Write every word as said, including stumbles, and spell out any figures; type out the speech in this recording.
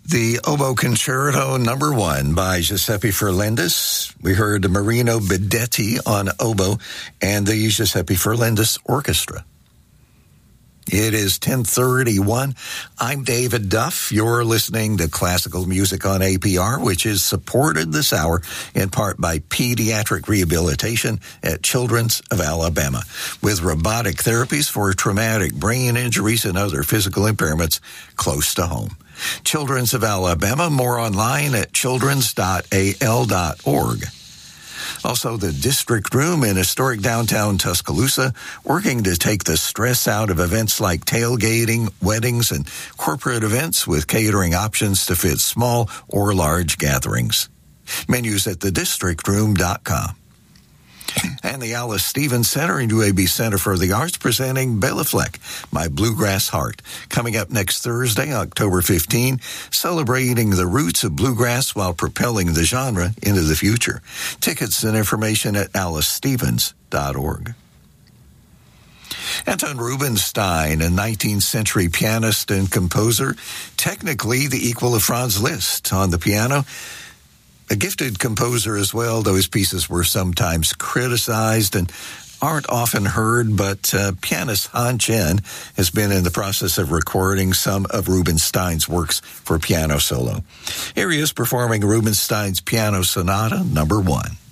The Oboe Concerto Number One by Giuseppe Ferlendis. We heard Marino Bedetti on oboe and the Giuseppe Ferlendis Orchestra. It is ten thirty-one. I'm David Duff. You're listening to Classical Music on A P R, which is supported this hour in part by Pediatric Rehabilitation at Children's of Alabama, with robotic therapies for traumatic brain injuries and other physical impairments close to home. Children's of Alabama, more online at childrens dot a l dot org. Also, the District Room in historic downtown Tuscaloosa, working to take the stress out of events like tailgating, weddings, and corporate events with catering options to fit small or large gatherings. Menus at the district room dot com. And the Alice Stevens Center and U A B Center for the Arts presenting Bela Fleck, My Bluegrass Heart, coming up next Thursday, October fifteenth, celebrating the roots of bluegrass while propelling the genre into the future. Tickets and information at alice stevens dot org. Anton Rubinstein, a nineteenth century pianist and composer, technically the equal of Franz Liszt on the piano. A gifted composer as well, though his pieces were sometimes criticized and aren't often heard, but uh, pianist Han Chen has been in the process of recording some of Rubinstein's works for piano solo. Here he is performing Rubinstein's Piano Sonata Number One.